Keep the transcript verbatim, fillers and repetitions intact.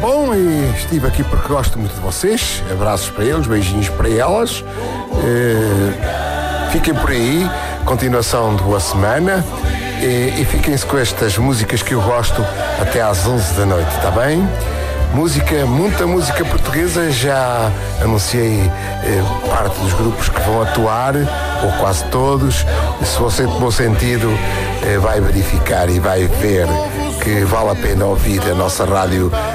Bom, e estive aqui porque gosto muito de vocês. Abraços para eles, beijinhos para elas. Uh, fiquem por aí, continuação de boa semana. E, e fiquem-se com estas músicas que eu gosto até às onze da noite, está bem? Música, muita música portuguesa. Já anunciei eh, parte dos grupos que vão atuar, ou quase todos. E se você tomou sentido, eh, vai verificar e vai ver que vale a pena ouvir a nossa rádio